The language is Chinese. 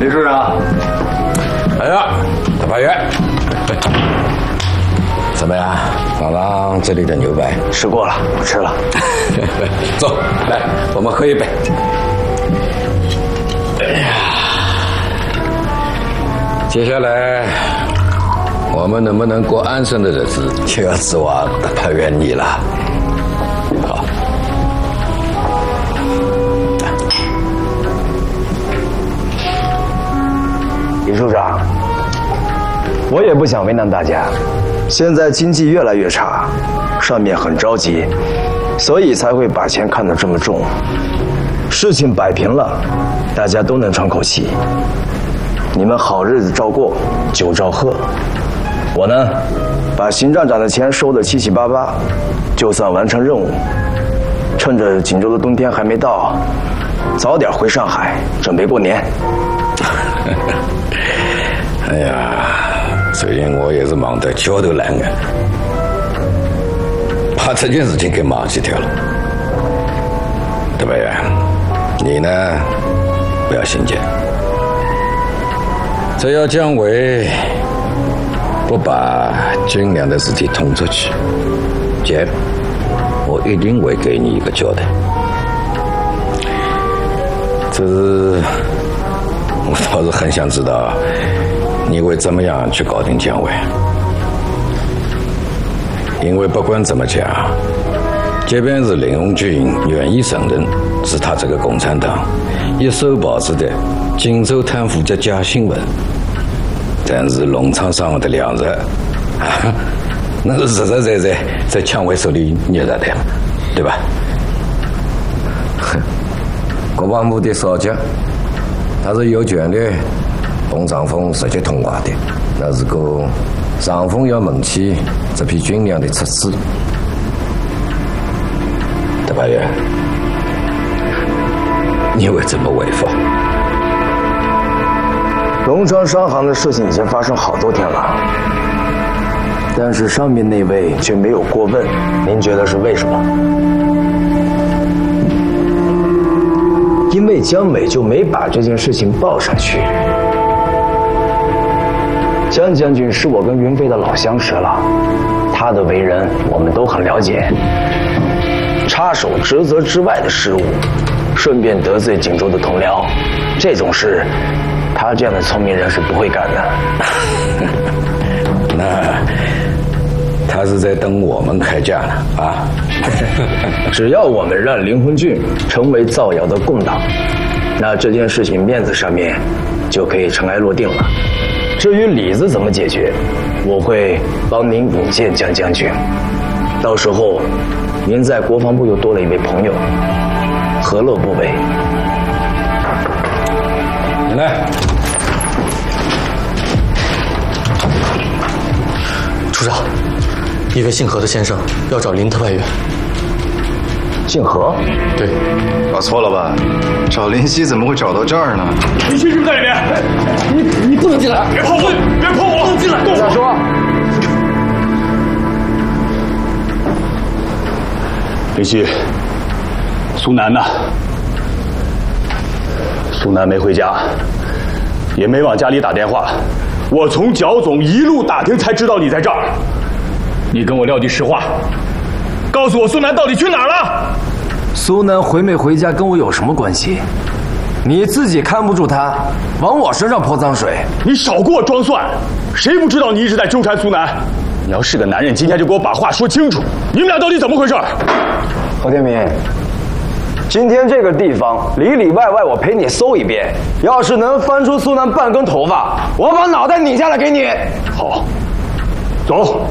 李处长， 哎呀，大八爷，怎么样？刚刚这里的牛排吃过了，我吃了。 走，来，我们喝一杯。哎呀，接下来我们能不能过安生的日子，就要指望大八爷你了。好。 李处长，我也不想为难大家，现在经济越来越差，上面很着急，所以才会把钱看得这么重。事情摆平了，大家都能喘口气。你们好日子照过，酒照喝。我呢，把邢站长的钱收得七七八八，就算完成任务。趁着锦州的冬天还没到，早点回上海，准备过年。 哎呀，最近我也是忙得焦头烂额，把这件事情给忘记掉了。大八爷，你呢不要心急，只要姜维不把军粮的事情捅出去，姐，我一定会给你一个交代。只是我倒是很想知道你会怎么样去搞定姜维，因为不管怎么讲，即便是林鸿军愿意承认是他这个共产党一手炮制的锦州贪腐的假新闻，但是农场上的粮食那是实实在在在姜维手里捏着的，对吧？国防部的少将，他是有权利同长风直接通话的。那如果长风要问起这批军粮的出资，大八爷，你会怎么回复？ 龙川商行的事情已经发生好多天了，但是上面那位却没有过问，您觉得是为什么？因为姜伟就没把这件事情报上去。姜将军是我跟云飞的老相识了，他的为人我们都很了解。插手职责之外的事务，顺便得罪锦州的同僚，这种事，他这样的聪明人是不会干的。 那他是在等我们开价呢啊！ 只要我们让林鸿俊成为造谣的共党，那这件事情面子上面就可以尘埃落定了。至于里子怎么解决，我会帮您引荐姜将军，到时候您在国防部又多了一位朋友，何乐不为？ 你来， 处长，一位姓何的先生要找林特派员。 姓何？ 对。 搞错了吧？找林夕怎么会找到这儿呢？ 林夕是不是在里面？ 你不能进来！ 别碰我！别碰我！ 不能进来！ 再说， 林夕，苏南呢？苏南没回家，也没往家里打电话。我从焦总一路打听才知道你在这儿。你跟我撂句实话，告诉我苏南到底去哪儿了？ 苏南回没回家跟我有什么关系？你自己看不住他，往我身上泼脏水。 你少给我装蒜！谁不知道你一直在纠缠苏南？你要是个男人，今天就给我把话说清楚。你们俩到底怎么回事？ 何天明，今天这个地方里里外外我陪你搜一遍，要是能翻出苏南半根头发，我把脑袋拧下来给你。 好，走。